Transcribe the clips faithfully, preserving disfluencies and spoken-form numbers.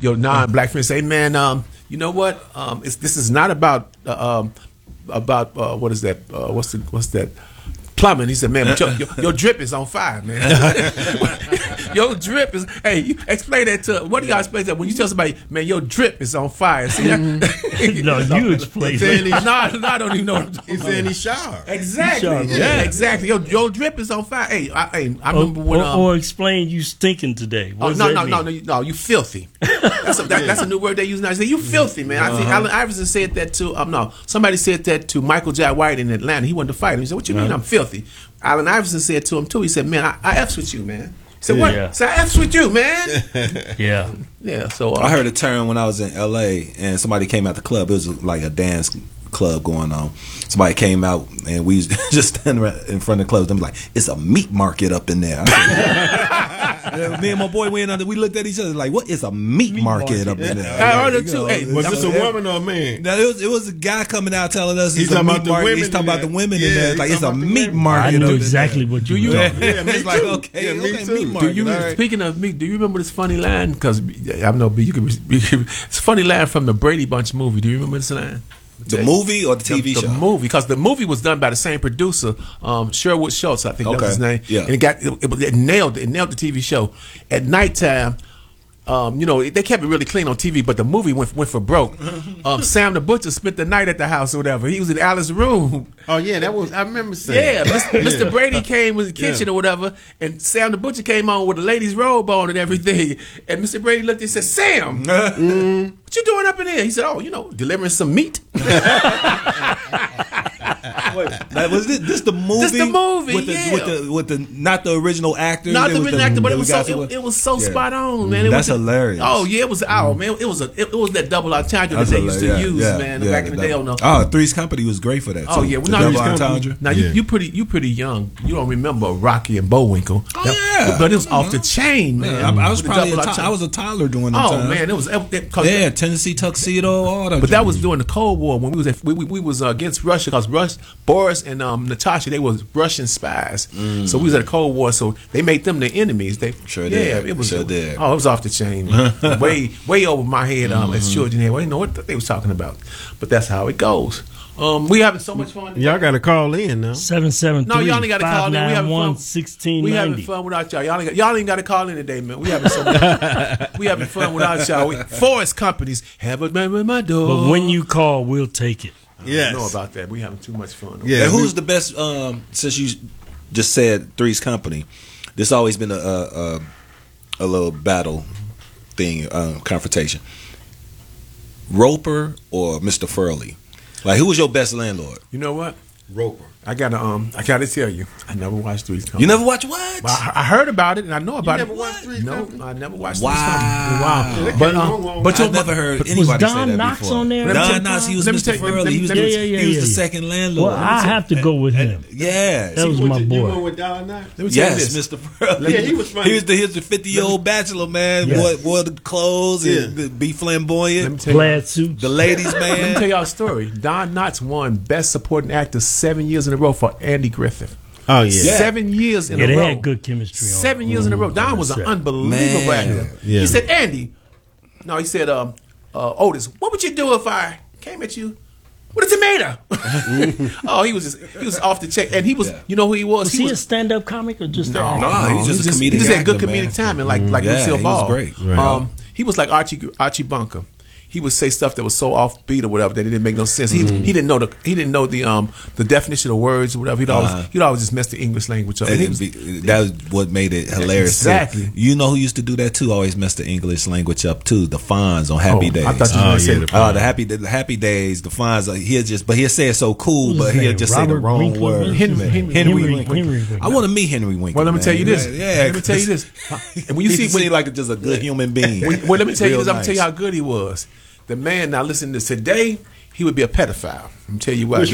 your non-black friends say, man, um, you know what? Um, it's, this is not about uh, um, about uh, what is that? Uh, what's the what's that? Plumbing. He said, man, but your, your, your drip is on fire, man. Your drip is, hey, you explain that to, what do y'all explain that? When you tell somebody, man, your drip is on fire. See that? No, you explain it. No, no, I don't even know. He's in his shower. Exactly. Shower, yeah. yeah. exactly. Your, your drip is on fire. Hey, I, hey, I remember or, when. or, Um, or explain you stinking today. What oh, does no, that no, mean? no, no, you- no, you filthy. That's a, that, that's a new word they use now. They say, you filthy, man. I think Allen Iverson said that to, um, no, somebody said that to Michael J. White in Atlanta. He wanted to fight him. He said, what you mean I'm filthy? Allen Iverson said to him, too, he said, man, I, I F's with you, man. He said, what? Yeah. He said, I F's with you, man. Yeah. Yeah, so. Uh, I heard a term when I was in L A and somebody came out the club. It was like a dance club going on. Somebody came out and we was just standing right in front of the club. Them like, it's a meat market up in there. I said, me and my boy went under. We looked at each other like, what is a meat, meat market, market up in there? I heard it You too. know, Hey, Was it's- this a woman or a man? No, it was it was a guy coming out telling us He's it's a talking meat about the market. women He's talking in about the there. women in Yeah, there. he's Like it's a talking about the meat women. market. I up knew in exactly there. what you Do you- were talking Yeah, me It's like too. okay, Yeah, me okay, too. meat Do market. you all right. speaking of meat? Do you remember this funny line? Because I know, but you can. It's a funny line from the Brady Bunch movie. Do you remember this line? The movie or the T V the, show? The movie, because the movie was done by the same producer, um, Sherwood Schultz, I think that Okay. was his name. Yeah. And it got it, it, it nailed it nailed the T V show. At nighttime, um, you know, they kept it really clean on T V, but the movie went went for broke. Um, Sam the Butcher spent the night at the house or whatever. He was in Alice's room. Oh yeah, that was. I remember saying. Yeah, Mister Mister Brady came with the kitchen or whatever, and Sam the Butcher came on with a lady's robe on and everything. And Mister Brady looked and said, "Sam, Mm. what you doing up in here?" He said, "Oh, you know, delivering some meat." Wait, that was this, this the movie? This the movie, with the, yeah. with the with the not the original actor. Not the was original actor, but it the was so guys who it, were- it was so Yeah. spot on, man. It That's was, hilarious. Oh yeah, it was. Oh man, it was a it, it was that double entendre that That's they used to hilarious. use, Yeah, man, yeah, back in the day. On the Oh, Three's Company was great for that. Oh too. yeah, well, The now, double you, entendre. now Yeah. you, you pretty you pretty young. You don't remember Rocky and Bullwinkle. Oh, That- yeah. but it was off the chain, man. Yeah, I, I was With the probably a double to- entendre. I was a toddler during the Oh time. man, it was it, it, 'cause Yeah, Tennessee tuxedo, all that. But that was during the Cold War when we was at, we, we, we was uh, against Russia because Rush, Boris and um, Natasha, they was Russian spies. So we was at the Cold War, so they made them their enemies. They Sure yeah, did. it was Sure did. Oh, it was off the chain, man. way way over my head um, as children here. I didn't know what they was talking about, but that's how it goes. Um, we having so much fun. Y'all got to call in now. seven seven No, three, y'all ain't got to call in. We five nine having one, fun. sixteen We having ninety. fun without y'all. Y'all ain't, got- y'all ain't got to call in today, man. We having so much, we having fun without y'all. We, Forest companies have a man with my door. But when you call, we'll take it. I Yes. don't know about that. We having too much fun. Yeah. And who's the best? Um, since you just said Three's Company, there's always been a a, a, a little battle thing, um, confrontation. Roper or Mister Furley? Like, who was your best landlord? You know what? Roper. I gotta um I gotta tell you, I never watched Three's Company. You never watch what? Well, I, I heard about it and I know about never it. watched Three's No, Company? I never watched Wow. Three's Company. Wow. But um, but I you never heard Was anybody say Don that Knotts before. on there? Let me tell- Don Knotts, he was let me Mister tell you- let Furley. me- He was, let the, me- Yeah, yeah, he was yeah, the yeah. second landlord. Well, I have to go with him. Yes. That was You my went to- You boy. went with Don Knotts? Let me tell you Yes, this. Mister Furley. Yeah, he was funny. He was the, he was the fifty-year-old bachelor, man. Yeah. Wore, wore the clothes and Yeah. be Let me flamboyant. tell you. Plaid suits. The ladies, Let me tell man. y'all a story. Don Knotts won Best Supporting Actor seven years in a row for Andy Griffith. Oh yeah. Seven years in Yeah, a they row. had good chemistry on Seven years in a row. Don was an set. unbelievable Man. actor. Yeah. He said, Andy. No, he said, um, uh, Otis, what would you do if I came at you with a tomato? Oh, he was just he was off the check, and he was. Yeah. You know who he was? Was he a stand-up comic or just No, an actor? No, he's just a he comedic just had good actor, comedic man. timing, like like Yeah, Lucille he was Ball. great. Right. Um, he was like Archie Archie Bunker. He would say stuff that was so offbeat or whatever that it didn't make no sense. He he didn't know the he didn't know the um the definition of words or whatever. He'd always Uh-huh. he'd always just mess the English language up. And And he it was- be- that was what made it hilarious. too. Exactly. You know who used to do that too? Always mess the English language up too. The Fonz on Happy Oh, Days. I thought you Oh, were yeah, going the to say Oh, the happy the happy days, the Fonz. uh, He'll just, but he'll say it so cool, Who's but his he'll name? just say the Robert wrong Winkler? word. What's Henry, his name? Henry, Henry Henry Winkler. Henry Winkler. I want to meet Henry Winkler. Well, let me man. tell you this. Yeah, Let me tell you this. And when you he see seemed when, like just a good human being. when, well, let me tell you Real this. I'm gonna tell you nice. how good he was. The man. Now listen to this. Today he would be a pedophile. I'm tell you why. Which Because- one?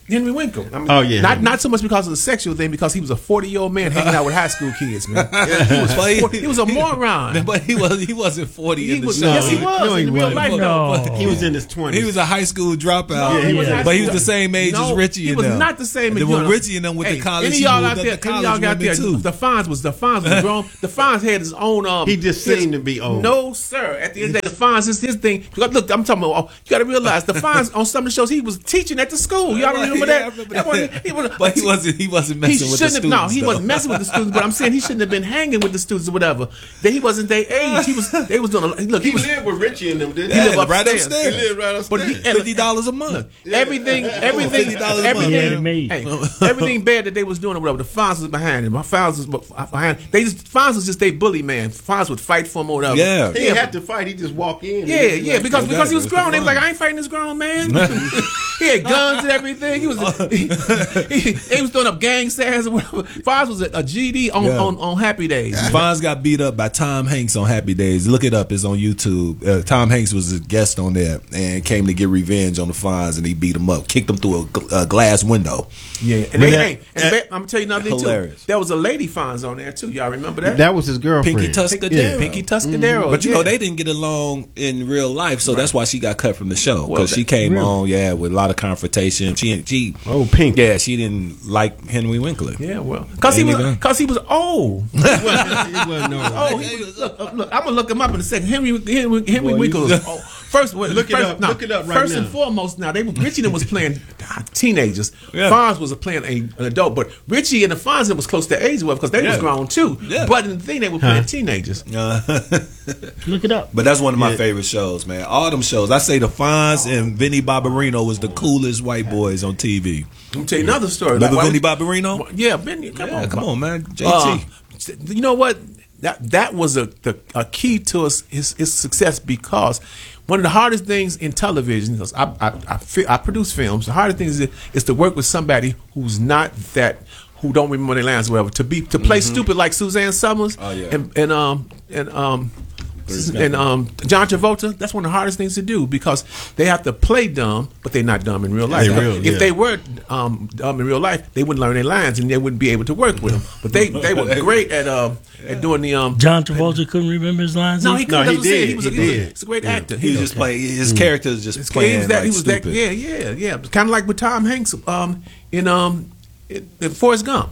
Henry Winkle. I mean, Oh, yeah. Not not so much because of the sexual thing, because he was a forty year old man hanging out with high school kids, man. He was, But he- forty, he was a moron. But he was he wasn't forty He in the was, show. yes, he was No, he in real wasn't. life. No. though. He was in his twenties. He was a high school dropout. No, he was Yeah. high But he was school. the same age No, as Richie he and was them. not the same And as then when you. Richie and them went Hey, to college, any he of y'all moved out up there, to any of college y'all got women there. too. The Fonz was the Fonz was grown. The Fonz had his own. Um, He just his- seemed to be old. No, sir. At the end of the day, the Fonz is his thing. Look, I'm talking about. You got to realize the Fonz on some of the shows he was teaching at the school. Y'all don't remember Yeah, that? I remember That wasn't- that. he was- But he wasn't he wasn't He messing with the shouldn't have. students. No, he though. wasn't messing with the students. But I'm saying he shouldn't have been hanging with the students or whatever. That he wasn't their age. He was. They was doing. A, look, he He was. lived with Richie and them, didn't He he? lived Yeah, right upstairs. upstairs. He lived right upstairs. But he, and- fifty dollars a month. Everything, everything, fifty dollars a month, everything, man. Made. hey, everything bad that they was doing or whatever. The Fonz was behind him. My Fonz was behind. They just Fonz was just they bully man. Fonz would fight for him or whatever. Yeah. He didn't have to fight. He just walk in. Yeah, yeah, because because he was Exactly. grown. They was It's like, I ain't fighting this grown man. He had guns and everything. He was he, he, he was throwing up gang signs or whatever. Fonz was a, a G D on, Yeah. on, on Happy Days. Fonz got beat up by Tom Hanks on Happy Days. Look it up. It's on YouTube. Uh, Tom Hanks was a guest on there and came to get revenge on the Fonz, and he beat him up, kicked him through a, gl- a glass window. Yeah, and they that- ain't. And ba- I'm gonna tell you another thing too. Hilarious. There was a lady Fonz on there too. Y'all remember that? That was his girlfriend. Pinky Tuscadero. Yeah. Pinky Tuscadero. But you yeah. know they didn't get along in real life, so that's why she got cut from the show Well, because she that- came really? on, yeah, with a lot of confrontation. She, she, Oh, Pink. yeah, she didn't like Henry Winkler. Yeah, well, cause he Ain't was, even- cause he was old. He wasn't, he wasn't no. Oh, he was, look, look, I'm gonna look him up in a second. Henry Henry, Henry Winkle. Was, oh, first, well, Look it first, up, no, look it up right First now. and foremost, now they were, Richie and them was playing teenagers. Yeah. Fonz was playing a, an adult, but Richie and the Fonz was close to age well because they was Yeah. grown too. Yeah. But in the thing, they were playing teenagers. Look it up. But that's one of my Yeah. favorite shows, man. All them shows. I say the Fonz and Vinny Barbarino was the coolest white boys on T V. Let me tell you another story. Remember Like, Vinny why- Barbarino? Yeah, Vinny. Come Yeah, on, come on, man. J T. Uh, you know what? That that was a the, a key to his, his his success because one of the hardest things in television, because I I, I, fi- I produce films, the hardest thing is, is to work with somebody who's not that, who don't remember their lines or whatever. To be to play stupid like Suzanne Summers Oh, yeah. and and um and um. And um, John Travolta, that's one of the hardest things to do because they have to play dumb, but they're not dumb in real life. They real, if yeah. they were um, dumb in real life, they wouldn't learn their lines and they wouldn't be able to work with them. But they, they were great at um, at doing the um. John Travolta couldn't remember his lines. No, either? he, No, no, he he did. did. He was, He a, he was a, did. he's a great actor. He was just playing. His character is just He playing was that. like He was that. stupid. Yeah, yeah, yeah. Kind of like with Tom Hanks um, in um in, in Forrest Gump,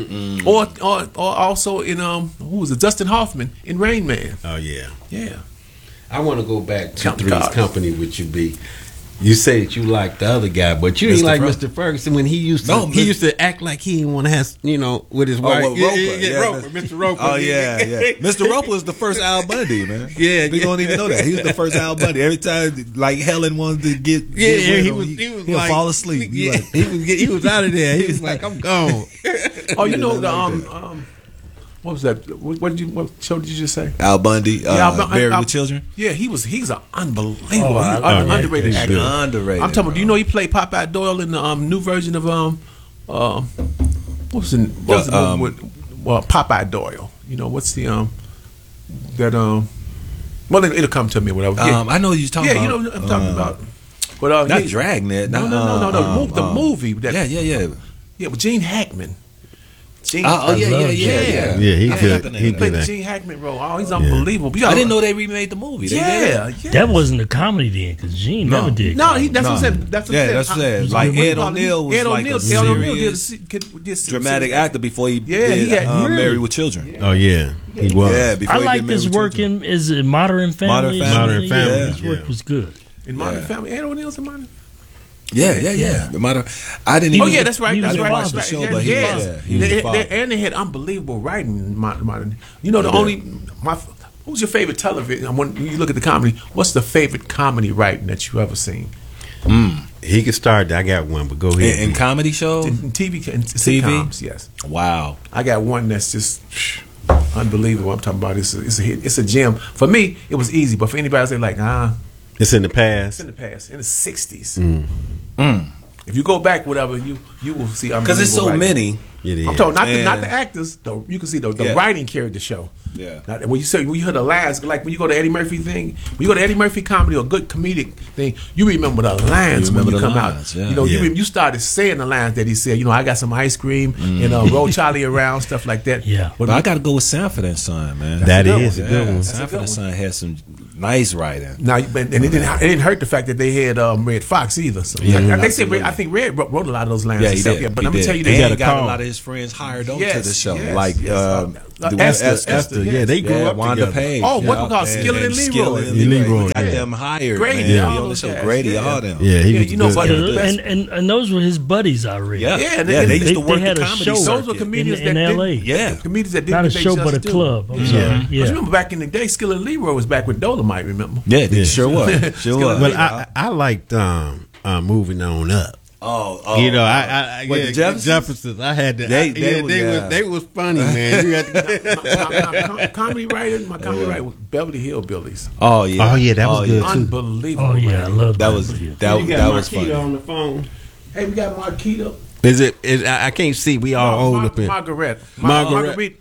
or, or or also in um who was it? Dustin Hoffman in Rain Man. Oh yeah. Yeah. I want to go back to Count the Three's cards. Company with you, B. You say that you like the other guy, but you Mister didn't like Fer- Mister Ferguson when he used to. No, he Mis- used to act like he didn't want to have, you know, with his Oh, wife. well, Yeah, Roper. yeah, yeah, yeah, Roper, Mister Roper. Oh yeah, yeah. Mister Roper was the first Al Bundy, man. Yeah, we yeah. don't even know that he was the first Al Bundy. Every time, like Helen wanted to get, Yeah, get yeah, with he him, was. he, He was he'll like, fall asleep. He Yeah, like, he was. Get, he was out of there. He was like, I'm gone. Oh, you know the um um. What was that? What, what did you? What show did you just say? Al Bundy, uh, Yeah, Al- Married Al- with Children. Yeah, he was. He's an unbelievable, Oh, I- un- oh, yeah, underrated he's actor. good. Underrated. I'm talking. about, bro. do you know he played Popeye Doyle in the um, new version of um, uh, what was the what was the Uh, um, movie with, well, Popeye Doyle? You know what's the um that um. Well, it'll come to me. Whatever. Yeah, Um, I know what you're talking yeah, you about. know what I'm talking Uh, about. But uh, Not yeah, Dragnet. No, not, no, no, no, no. uh, the, mov- the um, movie. That, Yeah, yeah, yeah. yeah, with Gene Hackman. Gene, Oh, oh, yeah, yeah, love yeah, Yeah. yeah. Yeah, he I good. forgot the He He played good. the at- Gene Hackman role. Oh, he's unbelievable. You I gotta- didn't know they remade the movie. They did. Yeah, yeah. That wasn't a comedy then, because Gene No. never did. No, he, that's No. what I'm saying. That's what Yeah, I'm saying. that's what I'm saying. I- Like, what do you Ed call it? O'Neill was Ed like O'Neill, a Ed O'Neill did, serious, did, did, Dramatic actor before he Yeah, did he had- uh, really? Married with Children. Oh yeah. He was. Yeah, before I he like did Married this with work Children. in is it Modern Family. Modern Family. Modern Family, Yeah, his work yeah. was good. In Modern Yeah. Family, Ed O'Neill's in Modern. Yeah, yeah, yeah. The matter, I didn't He Oh even. was yeah, a- that's right. he was That's a right. father. That's right. Show, Yeah, but he yeah. was- yeah, he was They- a father. they- and they had unbelievable writing. In Modern, Modern. You know, the Yeah. only my who's your favorite television? When you look at the comedy, what's the favorite comedy writing that you ever seen? He could start. I got one, but go ahead. in, in comedy shows. In, in T V, in T V? sitcoms, yes. Wow. I got one that's just unbelievable. I'm talking about it's a, it's a hit. It's a gem. For me, it was easy, but for anybody else, they're like, ah, It's in the it's past. in the past, in the sixties. Mm. If you go back, whatever, you you will see Because it's so unbelievable writing. many. It is. I'm talking not the, not And- the actors. Though you can see the, the Yeah. writing carried the show. Yeah. Now, when you say when you hear the lines, like when you go to Eddie Murphy thing, when you go to Eddie Murphy comedy or good comedic thing, you remember the lines You when remember you the come lines, out. yeah. You know, Yeah. you rem- you started saying the lines that he said. You know, I got some ice cream and uh, roll Charlie around, stuff like that. Yeah. But But I got to go with Sanford and Son, man. That a good is one. a good Yeah, one. Sanford and Son had some nice writing. now, and and it didn't it didn't hurt the fact that they had um, Red Fox either. So Yeah, I, I think absolutely. Red, I think Red wrote, wrote a lot of those lines. Yeah, he himself. did. Yeah, but he let me did. tell you, and they he got had a got call. a lot of his friends hired on Yes, to the show, yes, like yes. um, Uh, the- Esther, Esther, Esther, Yeah, yes. they grew yeah, up Wanda together. Page. Oh, what yeah, we call and- Skillet and Leroy. Skillet and Yeah, Leroy. Leroy, We got yeah. them hired, Grady, man. all Be on the those show. guys, Grady, yeah. all them. Yeah, he Yeah, was you know, good. but- Yeah, and, and and those were his buddies, I read. Yeah, Yeah, yeah, and they, they- used they- to work they had the a comedy show. Those were circuit. comedians In- in that L A. didn't- Yeah. comedians that didn't Not a get show, they but a just do. club. I'm Yeah. sorry. Because Yeah. remember back in the day, Skillet and Leroy was back with Dolomite. Remember? Yeah, they Yeah. sure was. Sure was. But I, I liked um, uh, moving on up. oh, oh, You know, I, I What, yeah, the Jeffersons? Jeffersons. I had to. They- I, they yeah, were- they yeah. was they was funny, man. You had to, my, my, my comedy writer, my comedy writer was Beverly Hillbillies. oh yeah, Oh, yeah, that was good, too. Unbelievable. Oh yeah, I man. love That was Beverly. that, you got that was Marquita funny. on the phone. Hey, we got Marquita. Is it? Is, I, I can't see. We all old Mar- up in. Margaret. Mar- Margaret.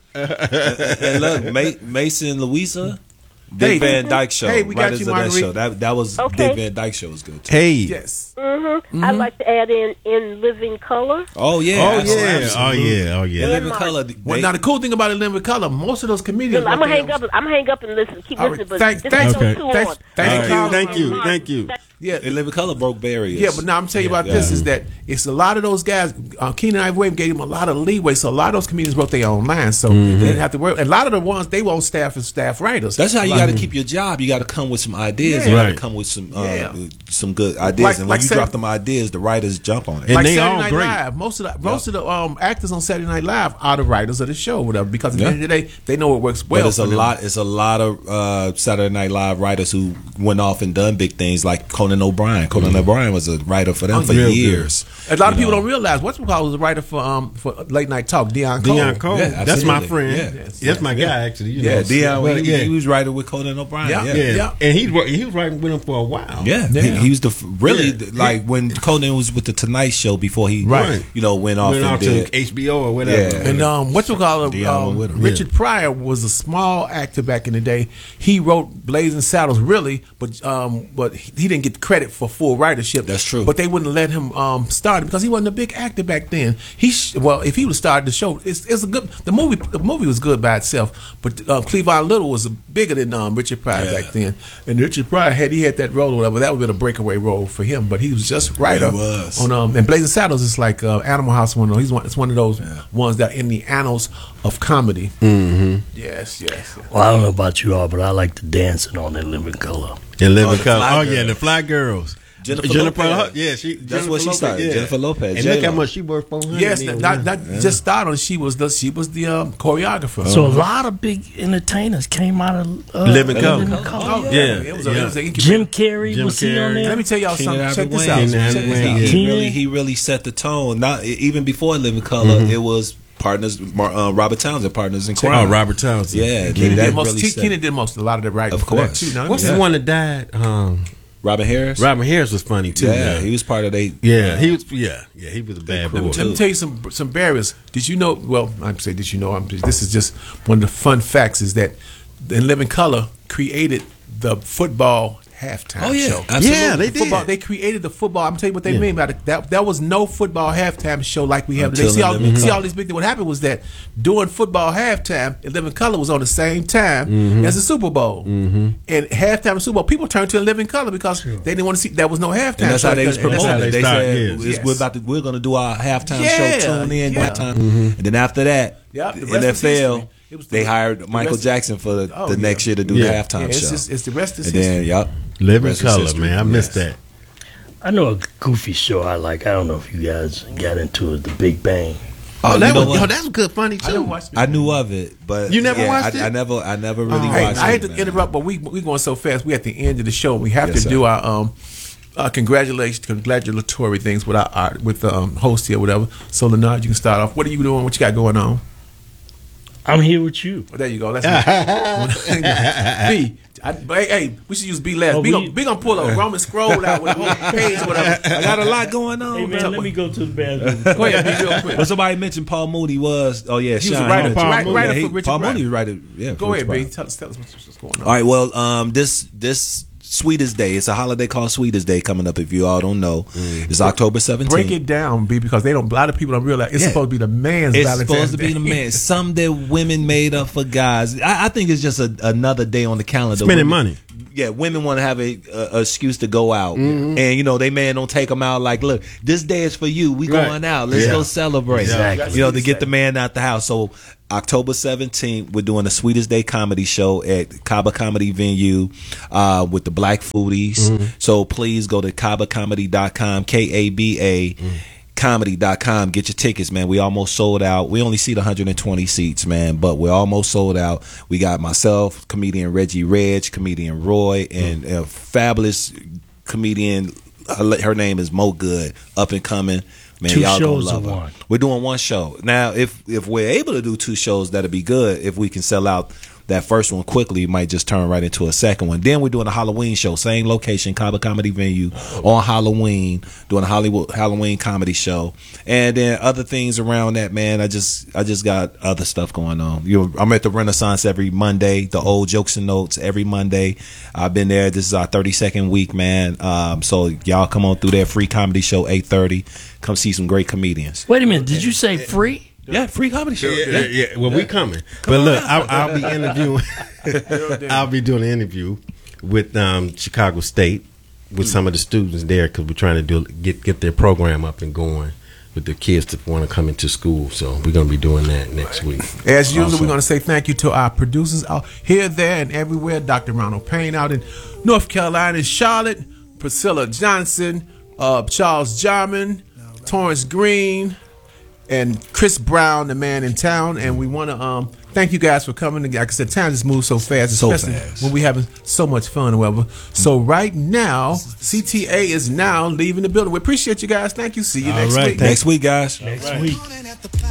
And look, Ma- Mason and Louisa, Dick Hey. Van Dyke show. Hey, we got writers you, of that Marguerite. show. That that was Okay. Dick Van Dyke show was good too. Hey. Yes. Mm-hmm. I'd like to add in in living color. Oh yeah, Oh absolutely. yeah. Oh yeah. Oh In yeah. Living Mark. Color. Well, they- now the cool thing about it, Living Color, most of those comedians. I'm what gonna they- hang up. I'm gonna hang up and listen. Keep All right, listening, but thank- just thank- those okay. two Thank- on. thank All you. right. Thank you. Mark. Thank you. Yeah. In Living Color broke barriers. Yeah, but now I'm telling you about this is that it's a lot of those guys. Uh, Keenan Ivory Wayne gave them a lot of leeway, so a lot of those comedians wrote their own lines, so they didn't have to worry. And a lot of the ones they won't staff as staff writers. That's how you got to keep your job. You got to come with some ideas. Yeah. You got to Right. come with some uh, Yeah. some good ideas. Like- and like when you say- drop them ideas, the writers jump on it. And like they Saturday all Night great. Live, most of the most of the um, actors on Saturday Night Live are the writers of the show, or whatever. Because at the Yeah. end of the day, they know it works well. but it's for a them. lot. It's a lot of uh, Saturday Night Live writers who went off and done big things, like Conan O'Brien. Conan O'Brien was a writer for them Oh, for real good. years. A lot of You people know. don't realize what's called was a writer for um for late night talk. Deion Cole. Deion Cole. Yeah, That's my absolutely. friend. Yeah. Yes, That's my guy, actually. You Yeah, know. Dion. Well, he, yeah. he was writing with Conan O'Brien. Yeah. Yeah, Yeah. Yeah. And he wa- he was writing with him for a while. Yeah, Yeah. He, he was the f- really Yeah. the- like when Conan was with the Tonight Show before he Right. you know went off Went and off did. to H B O or whatever. Yeah. And um, what you call it? Deion Um, went with him. Richard Pryor was a small actor back in the day. He wrote Blazing Saddles, really, but um, but he he didn't get credit for full writership. That's true. But they wouldn't let him um start it because he wasn't a big actor back then. He sh- well, if he would have started the show, it's, it's a good. The movie the movie was good by itself, but uh, Cleavon Little was bigger than um, Richard Pryor Yeah. back then. And Richard Pryor had he had that role or whatever. That would have been a breakaway role for him. But he was just writer he was. on um and Blazing Saddles is like uh, Animal House. One of those. He's one. It's one of those ones that in the annals of comedy. Mm-hmm. Yes, yes. yes. Well, I don't know about you all, but I like the dancing on that living color. And Living Oh, the Color. Fly Oh yeah, Girls. the Fly Girls. Jennifer Lopez. Hu- yeah, she. That's Jennifer what she Lopez, started, yeah. Jennifer Lopez, And look J-Lo. how much she worth for. Yes, not, not just started on. She was the she was the um, choreographer. So a lot of big entertainers came out of uh, Living Color. Living Color. Oh, Yeah. it was a, Yeah. it was an Jim incubator. Carrey Jim was he on Carrey. there? Let me tell y'all Keenan something. Ivory Check this Wayne. out. Keenan Check Ivory this Wayne, out. yeah. He Yeah. really he really set the tone. Not even before Living Color, Mm-hmm. it was partners. Mar- Uh, Robert Townsend, partners in Oh, crime. Robert Townsend. Yeah, Keenan that did most. really Ke- set- Keenan did most. A lot of the writing. Of for that, course. too. Now, let me What's tell the you. one that died? Um, Robin Harris. Robin Harris was funny too. yeah, man. he was part of they. Yeah, he was. Yeah, yeah, he was a bad Let me boy. Let me tell you some some barriers. Did you know? Well, I'm saying, did you know? I'm just, this is just one of the fun facts is that in Living Color created the football halftime Oh yeah, show. absolutely. Yeah, they did. Football, they created the football. I'm gonna tell you what they Yeah. mean by it. That that was no football halftime show like we have today. Until See all, in Living see Color. all these big things. What happened was that during football halftime, in Living Color was on the same time Mm-hmm. as the Super Bowl. Mm-hmm. And halftime of Super Bowl, people turned to Living Color because they didn't want to see there was no halftime. And that's show. how they was And that's promoting how it. they They started, said yes. it's- Yes. we're about to we're going to do our halftime Yeah, show. Tune in yeah. that time, and then after that, Yep, the the rest N F L is history. It was the- they hired the Michael rest- Jackson for the, Oh, the yeah. next year to do Yeah. the halftime Yeah, it's, show. just, it's the rest is and history. then, yep, Living rest is Color, history. man. I missed Yes. that. I know a goofy show I like. I don't know if you guys got into it, The Big Bang. Oh, that you know was, what? yo, that was good, funny I too. didn't watch I knew of it, but You never yeah, watched I, it? I never, I never really Hey, watched I it. hate to man. interrupt, but we we going so fast. We at the end of the show. We have Yes, to sir. do our um, uh, congratulations, congratulatory things with our, our with the um, host here, whatever. So Leonard, you can start off. What are you doing? What you got going on? I'm here with you. Well, there you go. Let's B. I, hey, hey, we should use B last. Oh, B, we- gonna, B gonna pull a Roman scroll out with a whole page, whatever. I got a lot going on. Hey man, let me go to the bathroom. Go ahead, B, real quick. Well, somebody mentioned Paul Mooney was. Oh yeah, He was Sean a writer, Hunter. right- Yeah, writer he- for Richard Paul Pryor. Mooney was writer. Yeah, Go for ahead, Richard B. Pryor. Tell us, tell us what's, what's going on. All right. Well, um, this this Sweetest Day. It's a holiday called Sweetest Day coming up. If you all don't know, it's October seventeenth. Break it down, B, because they don't. A lot of people don't realize it's Yeah. supposed to be the man's It's Valentine's supposed to be Day. the man. Something that women made up for guys. I, I think it's just a, another day on the calendar. Spending Women- money. Yeah, women want to have a, a, a excuse to go out, and you know they man don't take them out. Like, look, this day is for you. We Right. going out. Let's Yeah. go celebrate. Exactly. You know, to get the man out the house. So October seventeenth, we're doing the Sweetest Day comedy show at Kaba Comedy Venue uh, with the Black Foodies. So please go to kaba comedy dot com, K A B A. comedy dot com. Get your tickets, man. We almost sold out. We only seat one hundred twenty seats, man, but we're almost sold out. We got myself, comedian Reggie Reg, comedian Roy, and a fabulous comedian. Her, her name is Mo Good, up and coming. Man, Two y'all shows gonna in love her. one. We're doing one show now. If if we're able to do two shows, that'll be good. If we can sell out that first one quickly, it might just turn right into a second one. Then we're doing a Halloween show, same location, Kaba Comedy Venue, on Halloween, doing a Hollywood Halloween comedy show, and then other things around that. Man, I just I just got other stuff going on. You know, I'm at the Renaissance every Monday, the old Jokes and Notes every Monday. I've been there. This is our thirty-second week, man. Um, so y'all come on through there. Free comedy show, eight thirty. Come see some great comedians. Wait a minute, did you say free? Yeah, free comedy show. Yeah, yeah, yeah. Well, we coming. But look, I'll, I'll be interviewing. I'll be doing an interview with um, Chicago State with some of the students there because we're trying to do get get their program up and going with the kids that want to come into school. So we're going to be doing that next week. As usual, Awesome. we're going to say thank you to our producers out here, there, and everywhere. Doctor Ronald Payne out in North Carolina, Charlotte, Priscilla Johnson, uh, Charles Jarman, Torrance Green, and Chris Brown, the man in town. And we want to um, thank you guys for coming. Like I said, time just moves so fast, So especially fast. when we having so much fun. However, so right now, C T A is now leaving the building. We appreciate you guys. Thank you. See you All next right, week. Next week, guys. Next week. At the